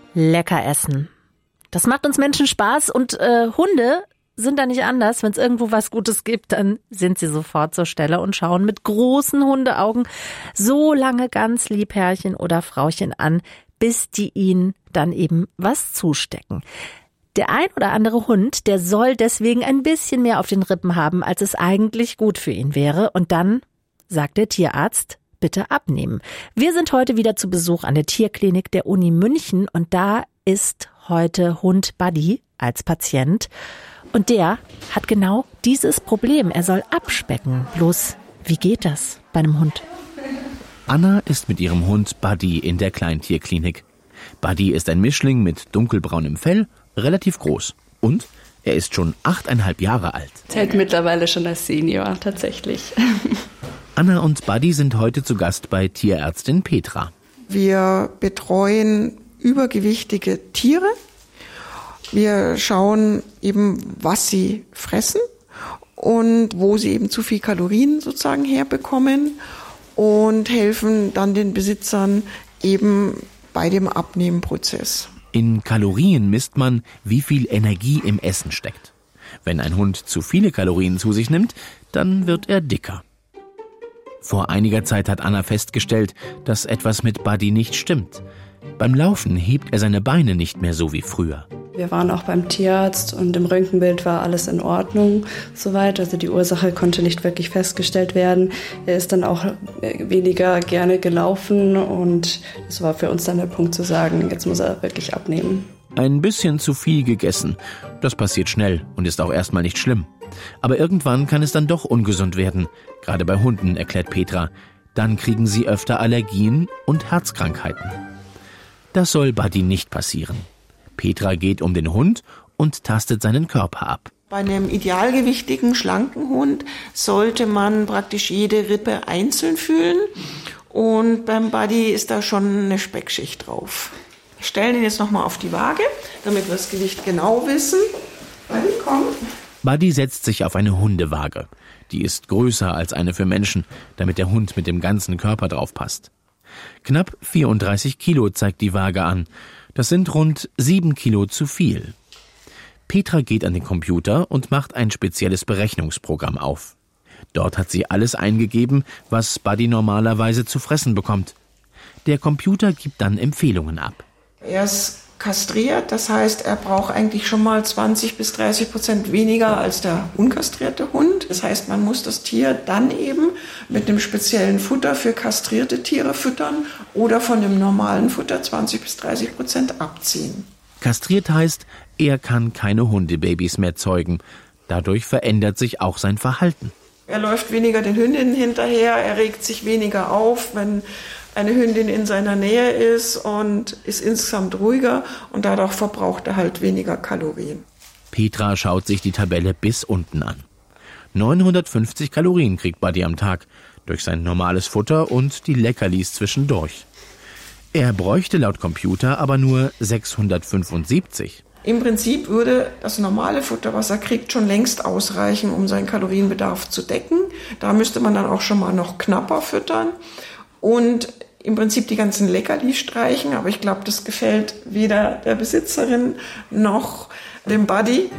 Lecker essen. Das macht uns Menschen Spaß und Hunde sind da nicht anders. Wenn es irgendwo was Gutes gibt, dann sind sie sofort zur Stelle und schauen mit großen Hundeaugen so lange ganz lieb Herrchen oder Frauchen an, bis die ihnen dann eben was zustecken. Der ein oder andere Hund, der soll deswegen ein bisschen mehr auf den Rippen haben, als es eigentlich gut für ihn wäre. Und dann sagt der Tierarzt, bitte abnehmen. Wir sind heute wieder zu Besuch an der Tierklinik der Uni München und da ist heute Hund Buddy als Patient. Und der hat genau dieses Problem. Er soll abspecken. Bloß, wie geht das bei einem Hund? Anna ist mit ihrem Hund Buddy in der Kleintierklinik. Buddy ist ein Mischling mit dunkelbraunem Fell, relativ groß. Und er ist schon 8,5 Jahre alt. Zählt mittlerweile schon als Senior, tatsächlich. Anna und Buddy sind heute zu Gast bei Tierärztin Petra. Wir betreuen übergewichtige Tiere. Wir schauen eben, was sie fressen und wo sie eben zu viel Kalorien sozusagen herbekommen und helfen dann den Besitzern eben bei dem Abnehmenprozess. In Kalorien misst man, wie viel Energie im Essen steckt. Wenn ein Hund zu viele Kalorien zu sich nimmt, dann wird er dicker. Vor einiger Zeit hat Anna festgestellt, dass etwas mit Buddy nicht stimmt. Beim Laufen hebt er seine Beine nicht mehr so wie früher. Wir waren auch beim Tierarzt und im Röntgenbild war alles in Ordnung soweit. Also die Ursache konnte nicht wirklich festgestellt werden. Er ist dann auch weniger gerne gelaufen und das war für uns dann der Punkt zu sagen, jetzt muss er wirklich abnehmen. Ein bisschen zu viel gegessen. Das passiert schnell und ist auch erstmal nicht schlimm. Aber irgendwann kann es dann doch ungesund werden. Gerade bei Hunden, erklärt Petra. Dann kriegen sie öfter Allergien und Herzkrankheiten. Das soll Buddy nicht passieren. Petra geht um den Hund und tastet seinen Körper ab. Bei einem idealgewichtigen, schlanken Hund sollte man praktisch jede Rippe einzeln fühlen. Und beim Buddy ist da schon eine Speckschicht drauf. Wir stellen ihn jetzt nochmal auf die Waage, damit wir das Gewicht genau wissen. Buddy, komm. Buddy setzt sich auf eine Hundewaage. Die ist größer als eine für Menschen, damit der Hund mit dem ganzen Körper drauf passt. Knapp 34 Kilo zeigt die Waage an. Das sind rund 7 Kilo zu viel. Petra geht an den Computer und macht ein spezielles Berechnungsprogramm auf. Dort hat sie alles eingegeben, was Buddy normalerweise zu fressen bekommt. Der Computer gibt dann Empfehlungen ab. Er ist kastriert, das heißt, er braucht eigentlich schon mal 20-30% weniger als der unkastrierte Hund. Das heißt, man muss das Tier dann eben mit einem speziellen Futter für kastrierte Tiere füttern oder von dem normalen Futter 20-30% abziehen. Kastriert heißt, er kann keine Hundebabys mehr zeugen. Dadurch verändert sich auch sein Verhalten. Er läuft weniger den Hündinnen hinterher, er regt sich weniger auf, wenn eine Hündin in seiner Nähe ist und ist insgesamt ruhiger und dadurch verbraucht er halt weniger Kalorien. Petra schaut sich die Tabelle bis unten an. 950 Kalorien kriegt Buddy am Tag durch sein normales Futter und die Leckerlis zwischendurch. Er bräuchte laut Computer aber nur 675. Im Prinzip würde das normale Futter, was er kriegt, schon längst ausreichen, um seinen Kalorienbedarf zu decken. Da müsste man dann auch schon mal noch knapper füttern. Und im Prinzip die ganzen Leckerlis streichen, aber ich glaube, das gefällt weder der Besitzerin noch dem Buddy.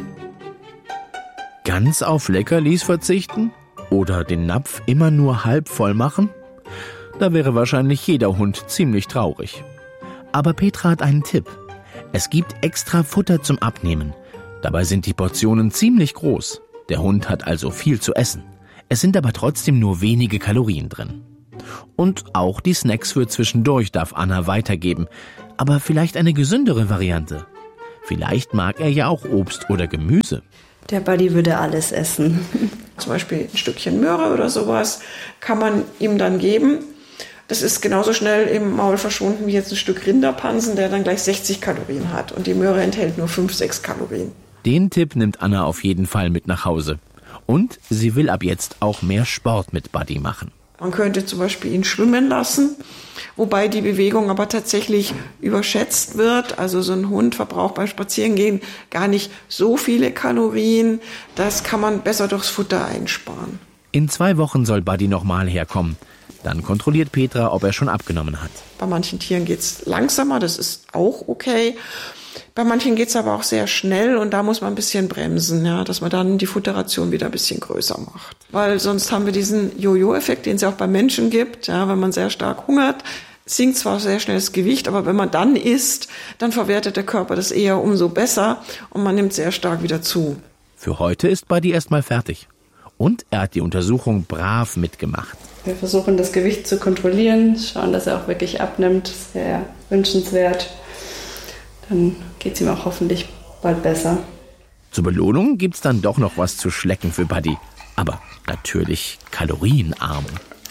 Ganz auf Leckerlis verzichten? Oder den Napf immer nur halb voll machen? Da wäre wahrscheinlich jeder Hund ziemlich traurig. Aber Petra hat einen Tipp. Es gibt extra Futter zum Abnehmen. Dabei sind die Portionen ziemlich groß. Der Hund hat also viel zu essen. Es sind aber trotzdem nur wenige Kalorien drin. Und auch die Snacks für zwischendurch darf Anna weitergeben. Aber vielleicht eine gesündere Variante. Vielleicht mag er ja auch Obst oder Gemüse. Der Buddy würde alles essen. Zum Beispiel ein Stückchen Möhre oder sowas kann man ihm dann geben. Das ist genauso schnell im Maul verschwunden wie jetzt ein Stück Rinderpansen, der dann gleich 60 Kalorien hat. Und die Möhre enthält nur 5-6 Kalorien. Den Tipp nimmt Anna auf jeden Fall mit nach Hause. Und sie will ab jetzt auch mehr Sport mit Buddy machen. Man könnte zum Beispiel ihn schwimmen lassen, wobei die Bewegung aber tatsächlich überschätzt wird. Also so ein Hund verbraucht beim Spazierengehen gar nicht so viele Kalorien. Das kann man besser durchs Futter einsparen. In 2 Wochen soll Buddy nochmal herkommen. Dann kontrolliert Petra, ob er schon abgenommen hat. Bei manchen Tieren geht's langsamer, das ist auch okay. Bei manchen geht's aber auch sehr schnell und da muss man ein bisschen bremsen, ja, dass man dann die Futteration wieder ein bisschen größer macht. Weil sonst haben wir diesen Jojo-Effekt, den es auch bei Menschen gibt. Ja, wenn man sehr stark hungert, sinkt zwar sehr schnell das Gewicht, aber wenn man dann isst, dann verwertet der Körper das eher umso besser und man nimmt sehr stark wieder zu. Für heute ist Buddy erstmal fertig. Und er hat die Untersuchung brav mitgemacht. Wir versuchen, das Gewicht zu kontrollieren, schauen, dass er auch wirklich abnimmt. Das ist sehr wünschenswert. Dann geht es ihm auch hoffentlich bald besser. Zur Belohnung gibt's dann doch noch was zu schlecken für Buddy. Aber natürlich kalorienarm.